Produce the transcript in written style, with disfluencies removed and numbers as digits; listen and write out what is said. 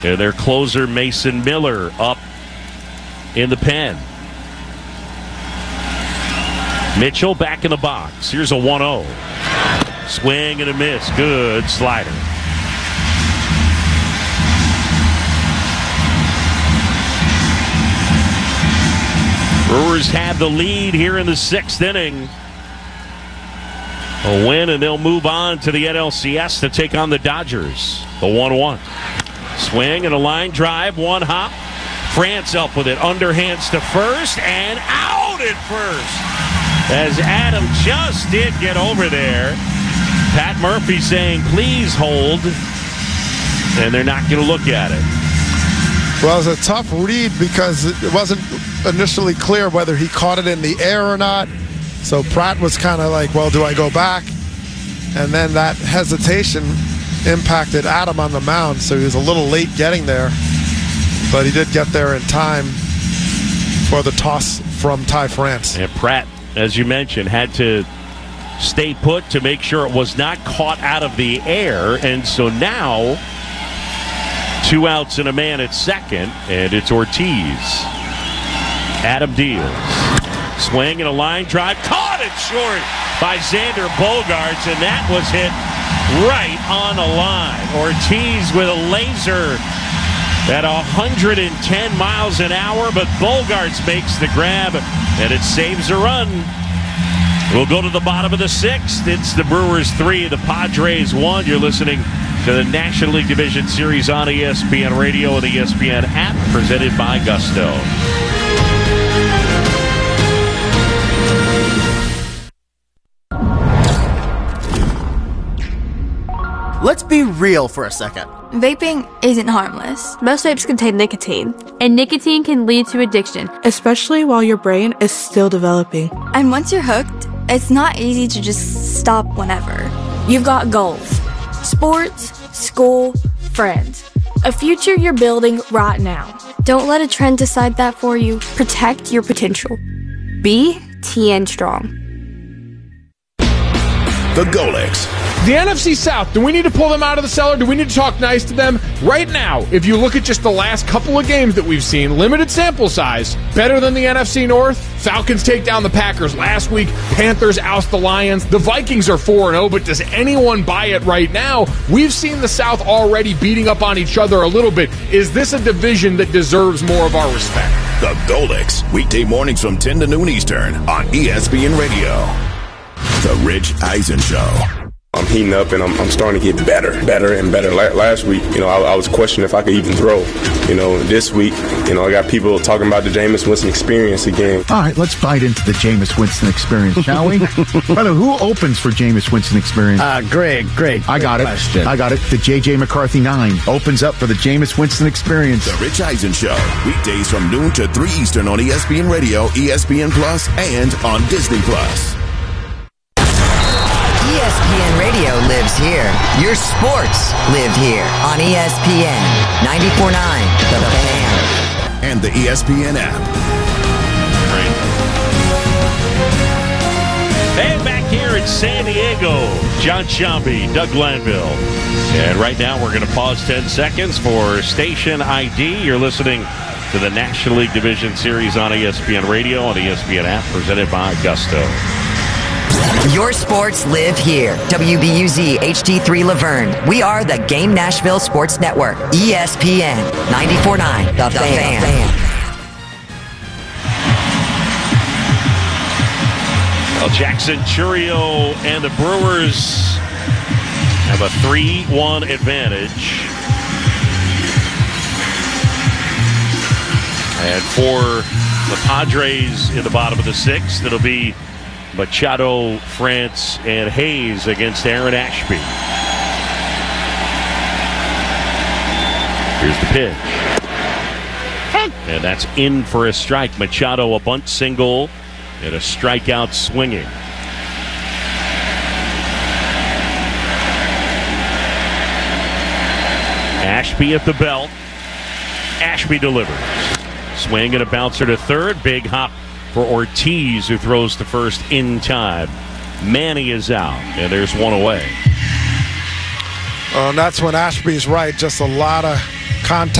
And their closer, Mason Miller, up in the pen. Mitchell back in the box. Here's a 1-0. Swing and a miss. Good slider. Brewers have the lead here in the 6th inning. A win, and they'll move on to the NLCS to take on the Dodgers. The 1-1. Swing and a line drive, one hop. France up with it, underhands to first, and out at first. As Adam just did get over there. Pat Murphy saying, please hold. And they're not going to look at it. Well, it was a tough read because it wasn't initially clear whether he caught it in the air or not. So Pratt was kind of like, well, do I go back? And then that hesitation impacted Adam on the mound, so he was a little late getting there. But he did get there in time for the toss from Ty France. And Pratt, as you mentioned, had to stay put to make sure it was not caught out of the air. And so now, 2 outs and a man at second, and it's Ortiz. Adam deals. Swing and a line drive. Caught it short by Xander Bogaerts, and that was hit right on the line. Ortiz with a laser at 110 miles an hour, but Bogaerts makes the grab, and it saves a run. We'll go to the bottom of the 6th. It's the Brewers 3, the Padres 1. You're listening to the National League Division Series on ESPN Radio and the ESPN app, presented by Gusto. Let's be real for a second. Vaping isn't harmless. Most vapes contain nicotine, and nicotine can lead to addiction, especially while your brain is still developing. And once you're hooked, it's not easy to just stop whenever. You've got goals: sports, school, friends. A future you're building right now. Don't let a trend decide that for you. Protect your potential. Be TN Strong. The Golix. The NFC South, do we need to pull them out of the cellar? Do we need to talk nice to them? Right now, if you look at just the last couple of games that we've seen, limited sample size, better than the NFC North. Falcons take down the Packers last week. Panthers oust the Lions. The Vikings are 4-0, but does anyone buy it right now? We've seen the South already beating up on each other a little bit. Is this a division that deserves more of our respect? The Golix, weekday mornings from 10 to noon Eastern on ESPN Radio. The Rich Eisen Show. I'm heating up, and I'm starting to get better and better. Last week, I was questioning if I could even throw. This week, I got people talking about the Jameis Winston experience again. All right, let's bite into the Jameis Winston experience, shall we? Brother, who opens for Jameis Winston experience? Greg. I got it. The J.J. McCarthy 9 opens up for the Jameis Winston experience. The Rich Eisen Show, weekdays from noon to 3 Eastern on ESPN Radio, ESPN Plus, and on Disney Plus. ESPN Radio lives here. Your sports live here on ESPN 94.9 The Fan. And the ESPN app. Hey, back here in San Diego, John Sciambi, Doug Glanville. And right now we're going to pause 10 seconds for Station ID. You're listening to the National League Division Series on ESPN Radio and the ESPN app, presented by Gusto. Your sports live here. WBUZ HD3 Laverne. We are the Game Nashville Sports Network. ESPN 94.9 The Fan. Well, Jackson Chourio and the Brewers have a 3-1 advantage. And for the Padres in the bottom of the 6th, it'll be Machado, France, and Hayes against Aaron Ashby. Here's the pitch. And that's in for a strike. Machado, a bunt single, and a strikeout swinging. Ashby at the belt. Ashby delivers. Swing and a bouncer to third. Big hop for Ortiz, who throws to first in time. Manny is out, and there's one away. And that's when Ashby's right. Just a lot of contact